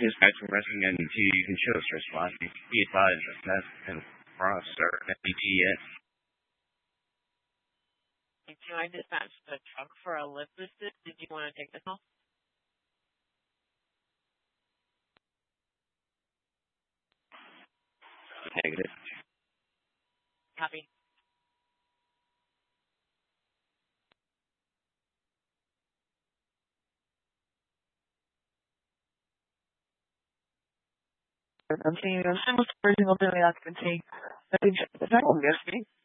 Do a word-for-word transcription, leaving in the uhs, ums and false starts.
Aside from resting N D T, you can show stress velocity. Be advised that Seth and Frost are N D T yet. Do I dispatch the truck for a lift assist? Did you want to take this call? Negative. Copy. I'm seeing you. I'm still original daily occupancy. I think that's not obvious.